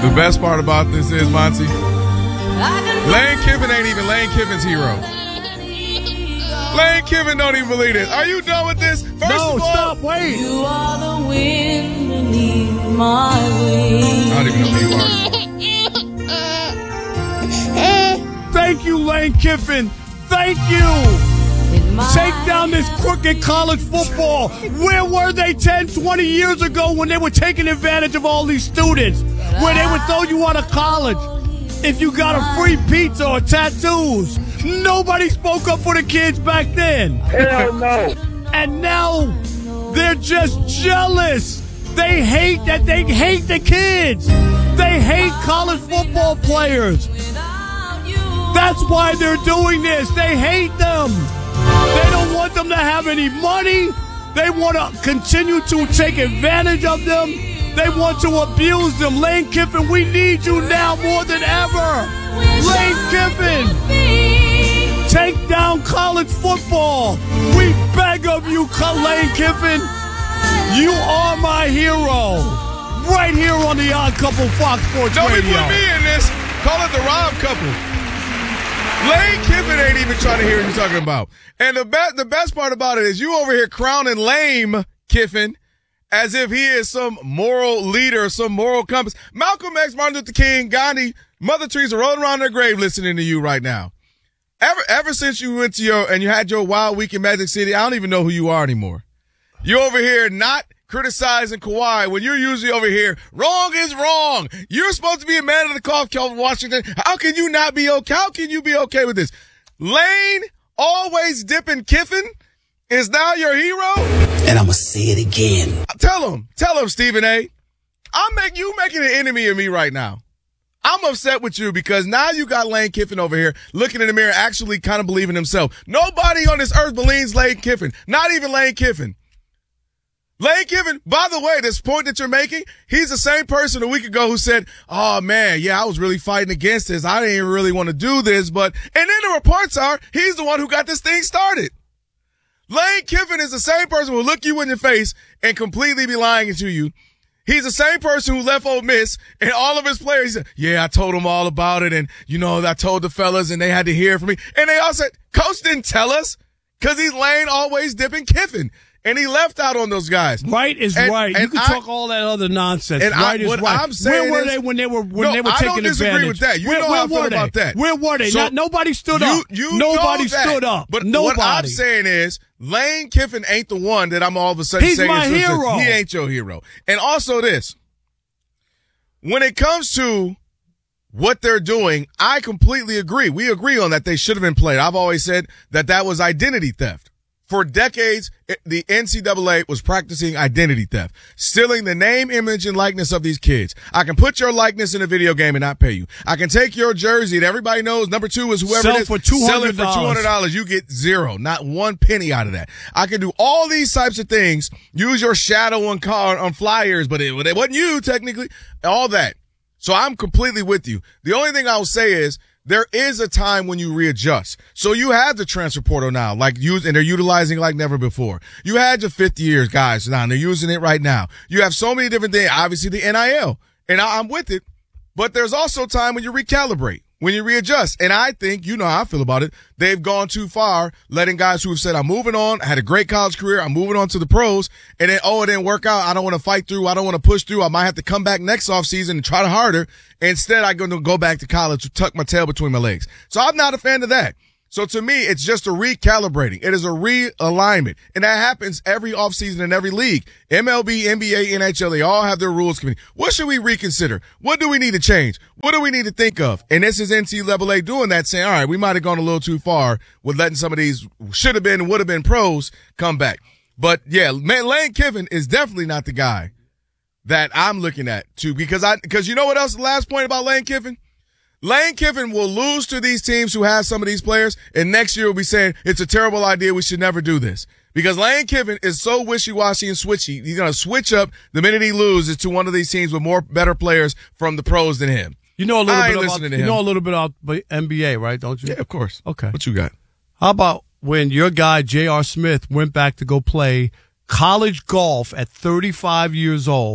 The best part about this is, Monty, Lane Kiffin ain't even Lane Kiffin's hero. Lane Kiffin don't even believe this. Are you done with this? First of all, stop, wait. You are the wind beneath my wings. I don't even know who you are. Thank you, Lane Kiffin. Thank you. Take down this crooked college football. Where were they 10, 20 years ago when they were taking advantage of all these students? Where they would throw you out of college if you got a free pizza or tattoos. Nobody spoke up for the kids back then. Hell no. And now they're just jealous. They hate the kids. They hate college football players. That's why they're doing this. They hate them. They don't want them to have any money. They want to continue to take advantage of them. They want to abuse them. Lane Kiffin, we need you now more than ever. Lane Kiffin, take down college football. We beg of you, Lane Kiffin. You are my hero. Right here on the Odd Couple Fox Sports Radio. Don't be put me in this. Call it the Rob Couple. Lane Kiffin ain't even trying to hear what you're talking about. And the best part about it is you over here crowning lame Kiffin as if he is some moral leader, some moral compass. Malcolm X, Martin Luther King, Gandhi, Mother Teresa rolling around their grave listening to you right now. Ever since you went to you had your wild week in Magic City, I don't even know who you are anymore. You're over here not criticizing Kawhi when you're usually over here. Wrong is wrong. You're supposed to be a man of the cloth, Kelvin Washington. How can you not be okay? How can you be okay with this? Lane, always dipping Kiffin, is now your hero? And I'm going to say it again. Tell him, Stephen A. You making an enemy of me right now. I'm upset with you because now you got Lane Kiffin over here looking in the mirror, actually kind of believing himself. Nobody on this earth believes Lane Kiffin. Not even Lane Kiffin. Lane Kiffin, by the way, this point that you're making, he's the same person a week ago who said, oh man, yeah, I was really fighting against this. I didn't really want to do this, and then the reports are he's the one who got this thing started. Lane Kiffin is the same person who will look you in your face and completely be lying to you. He's the same person who left Ole Miss and all of his players said, yeah, I told them all about it. And, I told the fellas and they had to hear from me. And they all said, Coach didn't tell us because he's Lane always dipping Kiffin. And he left out on those guys. Right is right. You can talk all that other nonsense. Right is right. I'm saying where were they when they were taking advantage? I don't disagree with that. You know how I feel about that. Where were they? So nobody stood up. Nobody stood up. But nobody. What I'm saying is Lane Kiffin ain't the one that I'm all of a sudden saying. He's my hero. He ain't your hero. And also this. When it comes to what they're doing, I completely agree. We agree on that they should have been played. I've always said that was identity theft. For decades, the NCAA was practicing identity theft, stealing the name, image, and likeness of these kids. I can put your likeness in a video game and not pay you. I can take your jersey that everybody knows, number 2 is whoever it is, sell it for $200. You get zero, not one penny out of that. I can do all these types of things, use your shadow on flyers, but it wasn't you technically, all that. So I'm completely with you. The only thing I'll say is, there is a time when you readjust. So you have the transfer portal now, and they're utilizing like never before. You had your 5th years guys now, and they're using it right now. You have so many different things, obviously the NIL, and I'm with it. But there's also time when you recalibrate, when you readjust. And I think, you know how I feel about it, they've gone too far, letting guys who have said, I'm moving on, I had a great college career, I'm moving on to the pros, and then, it didn't work out, I don't want to fight through, I don't want to push through, I might have to come back next offseason and try harder. Instead, I'm going to go back to college to tuck my tail between my legs. So I'm not a fan of that. So to me, it's just a recalibrating. It is a realignment. And that happens every offseason in every league. MLB, NBA, NHL, they all have their rules committee. What should we reconsider? What do we need to change? What do we need to think of? And this is NCAA doing that, saying, all right, we might have gone a little too far with letting some of these should have been, would have been pros come back. But yeah, man, Lane Kiffin is definitely not the guy that I'm looking at too, because you know what else, the last point about Lane Kiffin? Lane Kiffin will lose to these teams who have some of these players, and next year will be saying, it's a terrible idea, we should never do this. Because Lane Kiffin is so wishy-washy and switchy, he's going to switch up the minute he loses to one of these teams with better players from the pros than him. You know a little bit about NBA, right, don't you? Yeah, of course. Okay. What you got? How about when your guy, J.R. Smith, went back to go play college golf at 35 years old,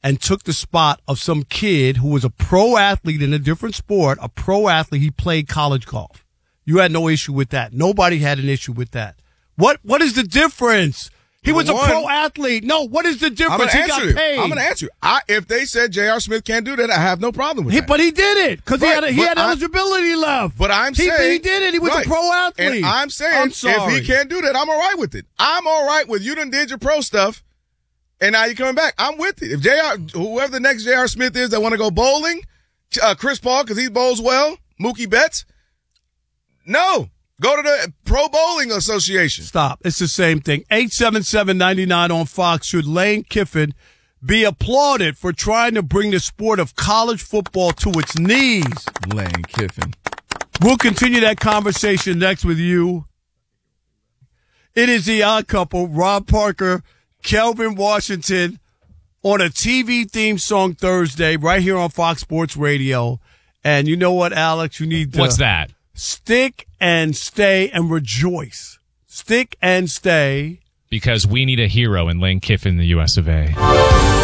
and took the spot of some kid who was a pro athlete in a different sport, a pro athlete. He played college golf. You had no issue with that. Nobody had an issue with that. What is the difference? He was a pro athlete. No, what is the difference? He got paid. I'm going to answer you. If they said J.R. Smith can't do that, I have no problem with that. But he did it because he had eligibility left. But I'm saying he did it. He was a pro athlete. And I'm saying if he can't do that, I'm all right with it. I'm all right with you done did your pro stuff, and now you're coming back. I'm with it. If whoever the next J.R. Smith is that want to go bowling, Chris Paul because he bowls well, Mookie Betts, no. Go to the Pro Bowling Association. Stop. It's the same thing. 877-99 on Fox. Should Lane Kiffin be applauded for trying to bring the sport of college football to its knees? Lane Kiffin. We'll continue that conversation next with you. It is the Odd Couple, Rob Parker, Kelvin Washington, on a TV theme song Thursday right here on Fox Sports Radio. And you know what, Alex? You need to... What's that? Stick and stay and rejoice. Stick and stay. Because we need a hero in Lane Kiffin, the US of A.